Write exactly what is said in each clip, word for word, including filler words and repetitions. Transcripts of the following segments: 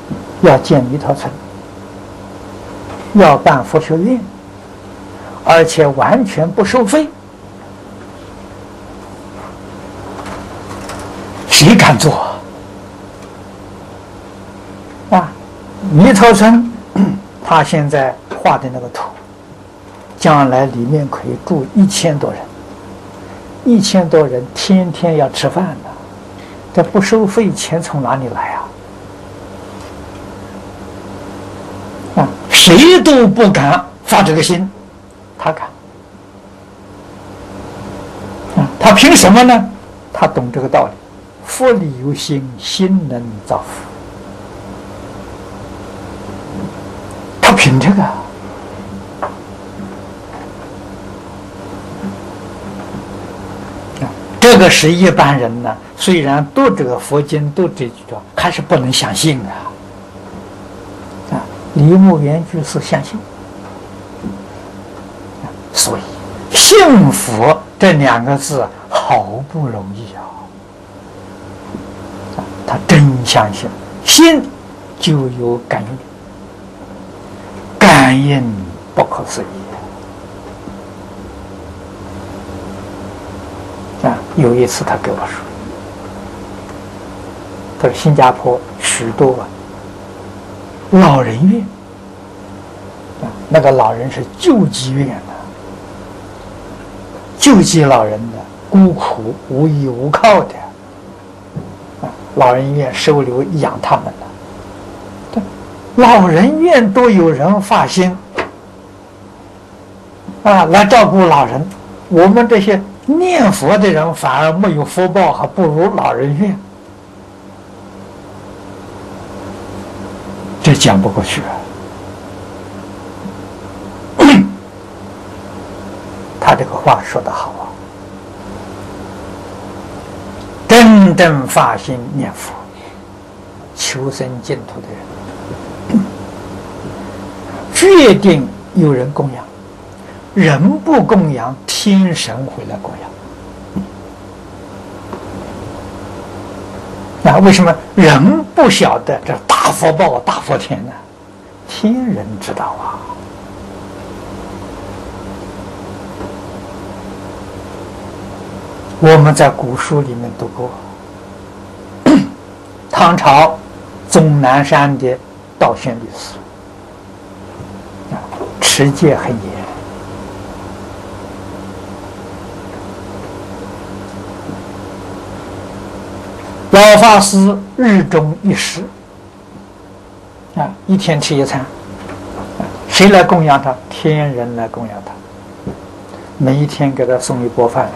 要建弥陀村，要办佛学院，而且完全不收费，谁敢做啊？弥陀村，他现在画的那个图，将来里面可以住一千多人，一千多人天天要吃饭的，这不收费，钱从哪里来啊？啊，谁都不敢发这个心，他敢。啊，他凭什么呢？他懂这个道理，佛里有心，心能造福。他凭这个。这个是一般人呢，虽然读这个佛经，读这句话，还是不能相信的。啊，李牧原居士相信，所以信佛这两个字好不容易啊！啊，他真相信，信就有感应，感应不可思议。有一次他给我说，他说新加坡许多老人院，那个老人是救济院的，救济老人的，孤苦无依无靠的，老人院收留养他们的，老人院都有人发心啊来照顾老人，我们这些念佛的人反而没有福报，还不如老人院，这讲不过去啊！他这个话说得好啊，真正发心念佛、求生净土的人，决定有人供养。人不供养，天神会来供养。啊，为什么人不晓得这大福报、大福田呢？天人知道啊。我们在古书里面读过，唐朝终南山的道宣律师，啊，持戒很严。老法师日中一食，啊，一天吃一餐，谁来供养他？天人来供养他，每一天给他送一钵饭来。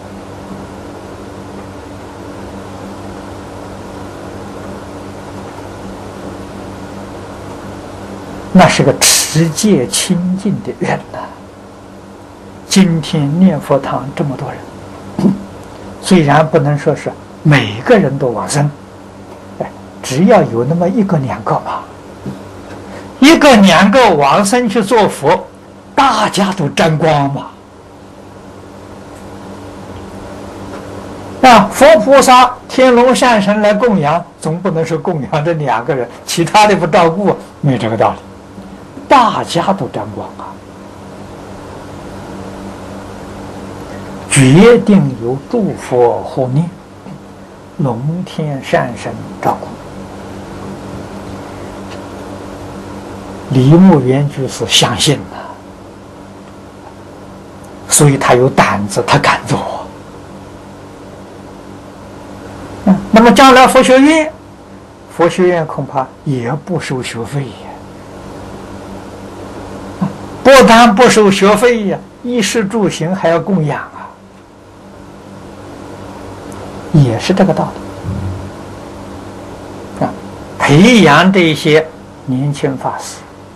那是个持戒清净的人呐、啊。今天念佛堂这么多人，虽然不能说是每个人都往生，哎，只要有那么一个两个吧，一个两个往生去做佛，大家都沾光嘛。啊，佛菩萨、天龙善神来供养，总不能说供养这两个人，其他的不照顾，没这个道理。大家都沾光啊，决定由诸佛护念。龙天善神照顾。李牧原居士相信了，所以他有胆子，他敢做。嗯，那么将来佛学院，佛学院恐怕也不收学费呀。不但不收学费呀，衣食住行还要供养啊。也是这个道理啊！培养这些年轻法师，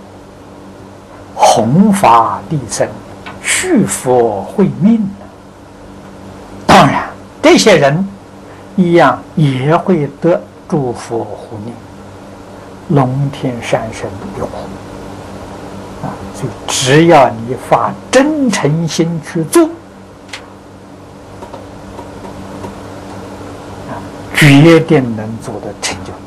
弘法利生，续佛慧命。当然，这些人一样也会得诸佛护念，龙天善神拥护啊！所以，只要你发真诚心去做，决定能做的成就。